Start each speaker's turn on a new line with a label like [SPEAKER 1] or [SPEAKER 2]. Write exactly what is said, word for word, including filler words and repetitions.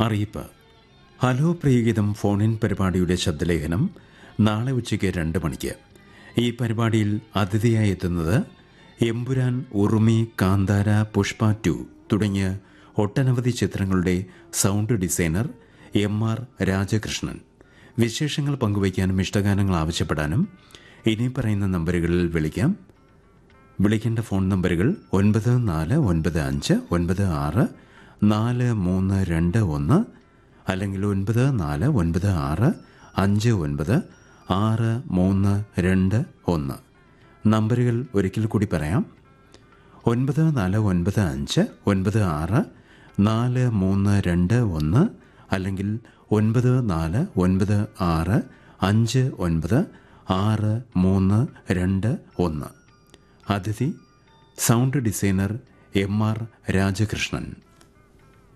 [SPEAKER 1] അറിയിപ്പ്. ഹലോ പ്രിയഗീതം ഫോണിൻ പരിപാടിയുടെ ശബ്ദലേഖനം നാളെ ഉച്ചയ്ക്ക് രണ്ട് മണിക്ക്. ഈ പരിപാടിയിൽ അതിഥിയായി എത്തുന്നത് എമ്പുരാൻ, ഉറുമി, കാന്താര, പുഷ്പ ടു തുടങ്ങിയ ഒട്ടനവധി ചിത്രങ്ങളുടെ sound designer M R Rajakrishnan. വിശേഷങ്ങൾ പങ്കുവയ്ക്കാനും ഇഷ്ടഗാനങ്ങൾ ആവശ്യപ്പെടാനും ഇനി പറയുന്ന നമ്പറുകളിൽ വിളിക്കാം. വിളിക്കേണ്ട ഫോൺ നമ്പറുകൾ ഒൻപത് നാല് ഒൻപത് അഞ്ച് ഒൻപത് ആറ് നാല് മൂന്ന് രണ്ട് ഒന്ന് അല്ലെങ്കിൽ ഒൻപത് നാല് ഒൻപത് ആറ് അഞ്ച് ഒൻപത് ആറ് മൂന്ന് രണ്ട് ഒന്ന്. നമ്പറുകൾ ഒരിക്കൽ കൂടി പറയാം. ഒൻപത് നാല് ഒൻപത് അഞ്ച് ഒൻപത് ആറ് നാല് മൂന്ന് രണ്ട് ഒന്ന് അല്ലെങ്കിൽ ഒൻപത് നാല് ഒൻപത് ആറ് അഞ്ച് ഒൻപത് ആറ് മൂന്ന് രണ്ട് ഒന്ന്. അതിഥി sound designer M R Rajakrishnan.